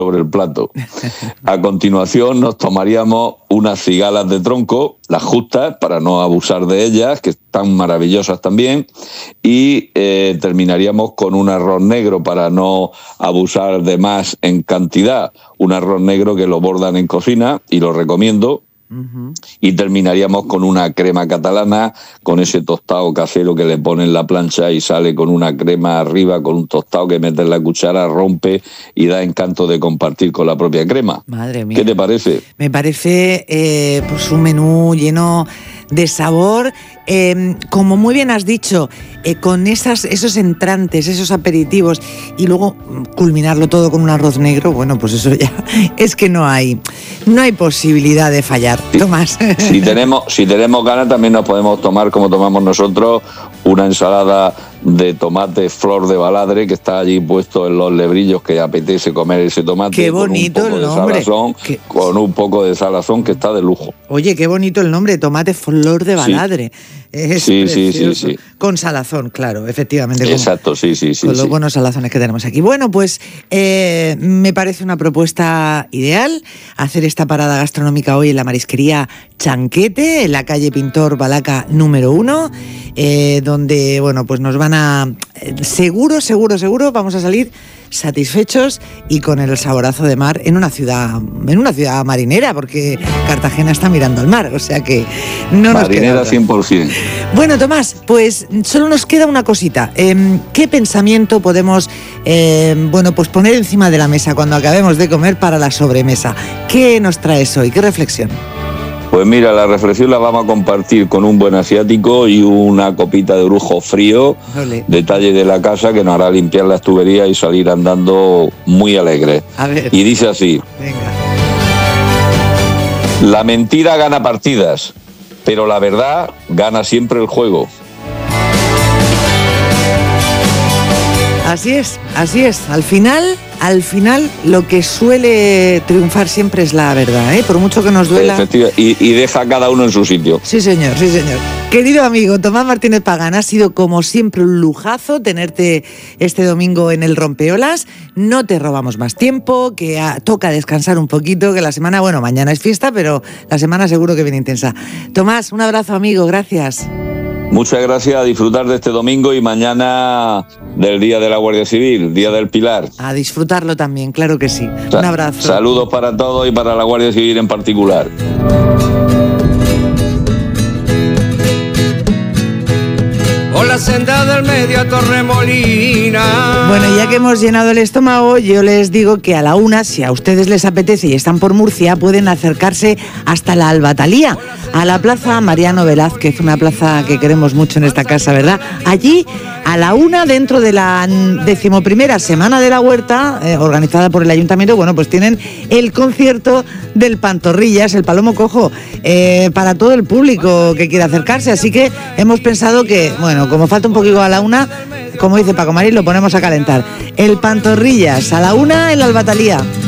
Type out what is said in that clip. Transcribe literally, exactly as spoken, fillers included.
sobre el plato. A continuación nos tomaríamos unas cigalas de tronco, las justas, para no abusar de ellas, que están maravillosas también, y eh, terminaríamos con un arroz negro para no abusar de más en cantidad, un arroz negro que lo bordan en cocina y lo recomiendo. Uh-huh. Y terminaríamos con una crema catalana, con ese tostado casero que le ponen en la plancha y sale con una crema arriba, con un tostado que metes la cuchara, rompe y da encanto de compartir con la propia crema. Madre mía. ¿Qué te parece? Me parece eh, pues un menú lleno de sabor, eh, como muy bien has dicho, eh, con esas, esos entrantes, esos aperitivos y luego culminarlo todo con un arroz negro. Bueno, pues eso ya es que no hay no hay posibilidad de fallar. Sí. Tomás. Si tenemos, si tenemos ganas, también nos podemos tomar, como tomamos nosotros, una ensalada de tomate flor de baladre que está allí puesto en los lebrillos, que apetece comer ese tomate. Qué bonito el nombre. De salazón, qué... Con un poco de salazón, que está de lujo. Oye, qué bonito el nombre, tomate flor de baladre. Sí. Es sí, precioso. sí, sí, sí. Con salazón, claro, efectivamente. Con, Exacto, sí, sí, sí. Con los sí. buenos salazones que tenemos aquí. Bueno, pues eh, me parece una propuesta ideal hacer esta parada gastronómica hoy en la marisquería Chanquete, en la calle Pintor Balaca número uno, eh, donde, bueno, pues nos van a... Eh, seguro, seguro, seguro vamos a salir satisfechos y con el saborazo de mar en una ciudad en una ciudad marinera, porque Cartagena está mirando al mar, o sea que no nos marinera queda cien por ciento. Bueno, Tomás, pues solo nos queda una cosita. Eh, ¿Qué pensamiento podemos eh, bueno, pues poner encima de la mesa cuando acabemos de comer para la sobremesa? ¿Qué nos traes hoy? ¿Qué reflexión? Pues mira, la reflexión la vamos a compartir con un buen asiático y una copita de brujo frío, Olé. Detalle de la casa, que nos hará limpiar las tuberías y salir andando muy alegre. A ver. Y dice así: Venga. La mentira gana partidas, pero la verdad gana siempre el juego. Así es, así es. Al final, al final, lo que suele triunfar siempre es la verdad, ¿eh? Por mucho que nos duela. Efectivamente, y, y deja a cada uno en su sitio. Sí, señor, sí, señor. Querido amigo Tomás Martínez Pagán, ha sido como siempre un lujazo tenerte este domingo en el Rompeolas. No te robamos más tiempo, que a, toca descansar un poquito, que la semana, bueno, mañana es fiesta, pero la semana seguro que viene intensa. Tomás, un abrazo, amigo, gracias. Muchas gracias, a disfrutar de este domingo y mañana del Día de la Guardia Civil, Día del Pilar. A disfrutarlo también, claro que sí. Sa- Un abrazo. Saludos para todos y para la Guardia Civil en particular. Por la senda del medio a Torremolina. Bueno, ya que hemos llenado el estómago, yo les digo que a la una, si a ustedes les apetece y están por Murcia, pueden acercarse hasta la Albatalía, a la Plaza Mariano Velázquez, una plaza que queremos mucho en esta casa, ¿verdad? Allí, a la una, dentro de la decimoprimera Semana de la Huerta, eh, organizada por el Ayuntamiento, bueno, pues tienen el concierto del Pantorrillas, el Palomo Cojo, eh, para todo el público que quiera acercarse. Así que hemos pensado que, bueno, como falta un poquito a la una, como dice Paco Marín, lo ponemos a calentar. El Pantorrillas, a la una en la Albatalía.